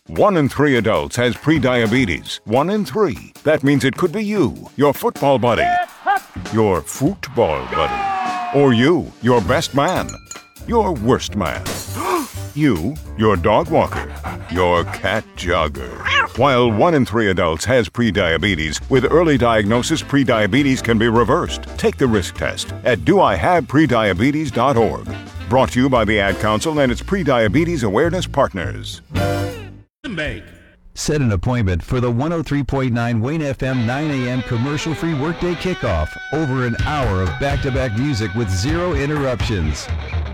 1 in 3 adults has prediabetes. 1 in 3. That means it could be you, your football buddy, your football buddy, or you, your best man, your worst man, you, your dog walker, your cat jogger. While 1 in 3 adults has prediabetes, with early diagnosis, prediabetes can be reversed. Take the risk test at doihaveprediabetes.org. Brought to you by the Ad Council and its Prediabetes Awareness Partners. Set an appointment for the 103.9 Wayne FM 9 a.m. commercial-free workday kickoff. Over an hour of back-to-back music with zero interruptions.